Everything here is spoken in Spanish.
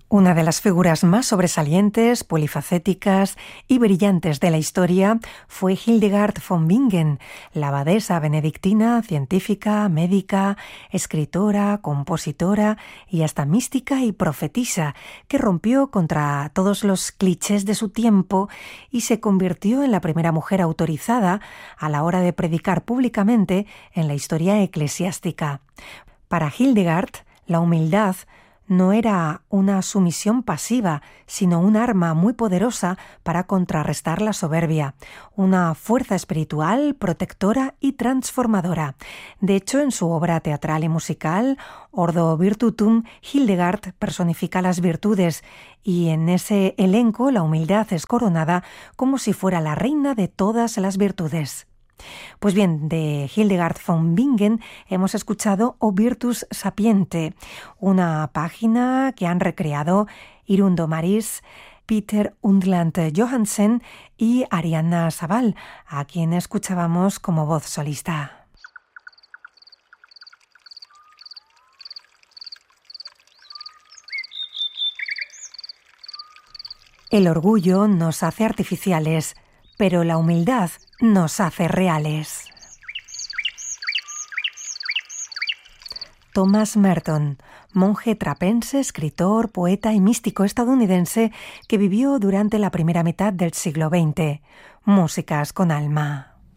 Una de las figuras más sobresalientes, polifacéticas y brillantes de la historia fue Hildegard von Bingen, la abadesa benedictina, científica, médica, escritora, compositora y hasta mística y profetisa, que rompió contra todos los clichés de su tiempo y se convirtió en la primera mujer autorizada a la hora de predicar públicamente en la historia eclesiástica. Para Hildegard, la humildad no era una sumisión pasiva, sino un arma muy poderosa para contrarrestar la soberbia, una fuerza espiritual, protectora y transformadora. De hecho, en su obra teatral y musical, Ordo Virtutum, Hildegard personifica las virtudes y en ese elenco la humildad es coronada como si fuera la reina de todas las virtudes. Pues bien, de Hildegard von Bingen hemos escuchado O Virtus Sapiente, una página que han recreado Irundo Maris, Peter Undland Johansen y Arianna Sabal, a quien escuchábamos como voz solista. El orgullo nos hace artificiales, pero la humildad nos hace reales. Thomas Merton, monje trapense, escritor, poeta y místico estadounidense que vivió durante la primera mitad del siglo XX. Músicas con alma.